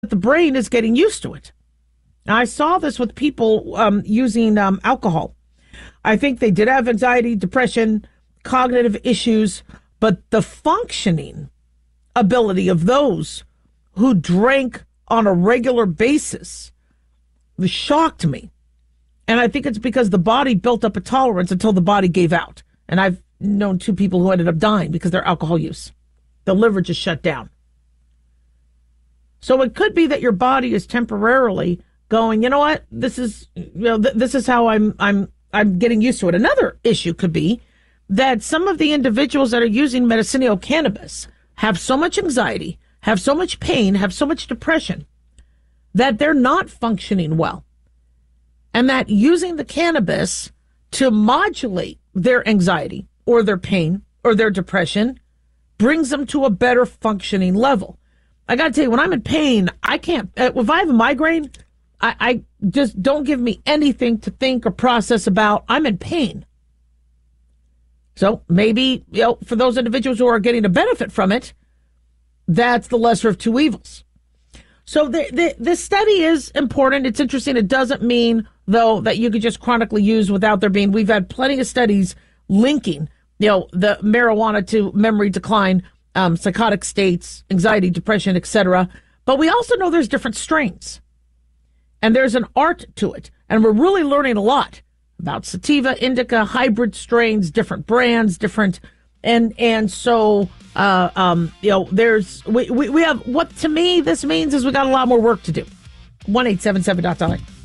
the brain is getting used to it. Now, I saw this with people using alcohol. I think they did have anxiety, depression, cognitive issues, but the functioning ability of those who drank on a regular basis shocked me. And I think it's because the body built up a tolerance until the body gave out. And I've known two people who ended up dying because of their alcohol use. The liver just shut down. So it could be that your body is temporarily going, you know what, this is, this is how I'm getting used to it. Another issue could be that some of the individuals that are using medicinal cannabis have so much anxiety, have so much pain, have so much depression that they're not functioning well. And that using the cannabis to modulate their anxiety or their pain or their depression brings them to a better functioning level. I got to tell you, when I'm in pain, I can't, if I have a migraine, I just don't give me anything to think or process about. I'm in pain. So maybe, for those individuals who are getting a benefit from it, that's the lesser of two evils. So this study is important. It's interesting. It doesn't mean, though, that you could just chronically use without there being. We've had plenty of studies linking, the marijuana to memory decline, psychotic states, anxiety, depression, etc. But we also know there's different strains. And there's an art to it. And we're really learning a lot about sativa, indica, hybrid strains, different brands, different. And so, there's, we have, what to me this means is we got a lot more work to do. 1-877-DOC.